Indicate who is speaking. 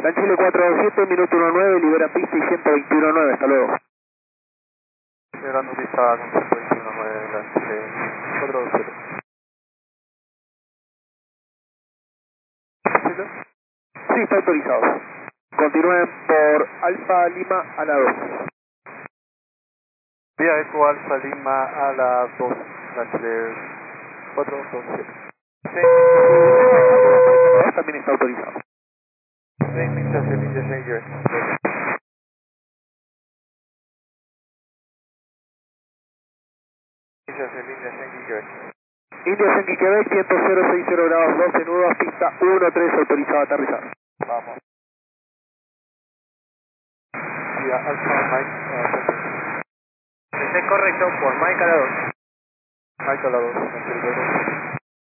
Speaker 1: Chile 427, minuto 19, libera pista y 121.9, hasta luego.
Speaker 2: Liberando pista con 121.9, LAN Chile 427.
Speaker 1: Sí, está autorizado. Continúen por Alfa Lima a la 2.
Speaker 2: Vía Eco Alfa Lima a la 2, LAN Chile 427.
Speaker 1: También está autorizado.
Speaker 2: Same India, same India, same India.
Speaker 1: India Yankee Quebec, 10060 grados 12 nudos, pista 13, autorizado a aterrizar.
Speaker 2: Vamos. Vía Alfa Mike,
Speaker 1: Esté correcto por Mike a la 2.
Speaker 2: Mike a la 2,